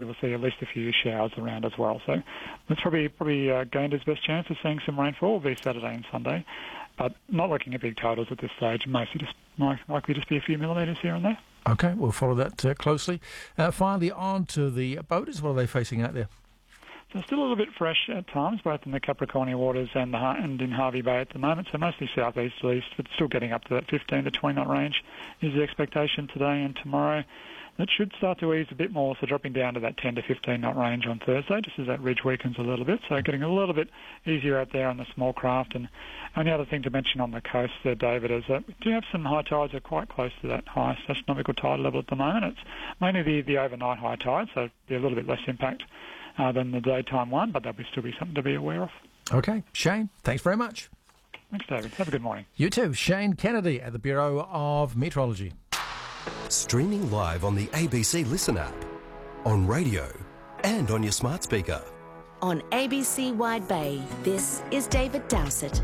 we'll see at least a few showers around as well. So that's probably Gaynder's best chance of seeing some rainfall will be Saturday and Sunday, but not looking at big totals at this stage. Mostly just likely just be a few millimetres here and there. Okay, we'll follow that closely. Finally, on to the boaters. What are they facing out there? So still a little bit fresh at times, both in the Capricornia waters and in Harvey Bay at the moment. So mostly southeast to east, but still getting up to that 15 to 20 knot range is the expectation today and tomorrow. That should start to ease a bit more, so dropping down to that 10 to 15 knot range on Thursday, just as that ridge weakens a little bit. So getting a little bit easier out there on the small craft. And only other thing to mention on the coast there, David, is that we do have some high tides that are quite close to that high astronomical tide level at the moment. It's mainly the overnight high tide, so be a little bit less impact than the daytime one, but that'll still be something to be aware of. Okay. Shane, thanks very much. Thanks, David. Have a good morning. You too. Shane Kennedy at the Bureau of Meteorology. Streaming live on the ABC Listen app, on radio and on your smart speaker. On ABC Wide Bay, this is David Dowsett.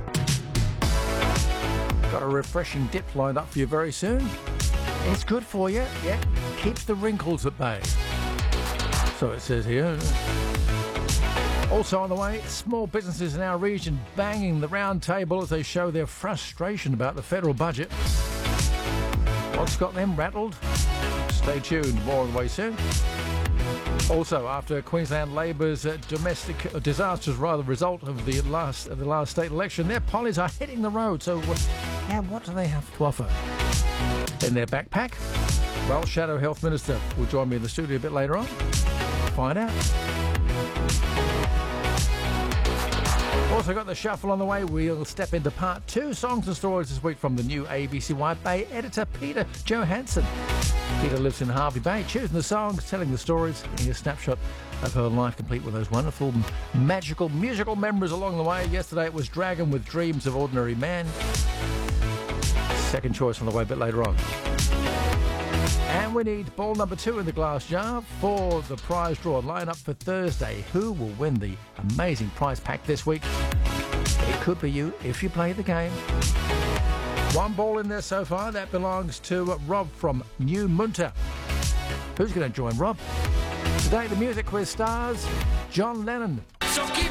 Got a refreshing dip lined up for you very soon. It's good for you. Yeah, keeps the wrinkles at bay. So it says here. Also on the way, small businesses in our region banging the round table as they show their frustration about the federal budget. What's got them rattled? Stay tuned, more on the way soon. Also, after Queensland Labor's disastrous result of the last state election, their pollies are hitting the road. So, what do they have to offer in their backpack? Well, Shadow Health Minister will join me in the studio a bit later on. Find out. Also got the shuffle on the way. We'll step into part 2 songs and stories this week from the new ABC Wide Bay editor, Peter Johansson. Peter lives in Harvey Bay, choosing the songs, telling the stories, getting a snapshot of her life, complete with those wonderful, magical, musical memories along the way. Yesterday it was Dragon with Dreams of Ordinary Man. Second choice on the way a bit later on. And we need ball number 2 in the glass jar for the prize draw. Line up for Thursday. Who will win the amazing prize pack this week? It could be you if you play the game. One ball in there so far. That belongs to Rob from New Munter. Who's going to join Rob? Today the music quiz stars John Lennon. So keep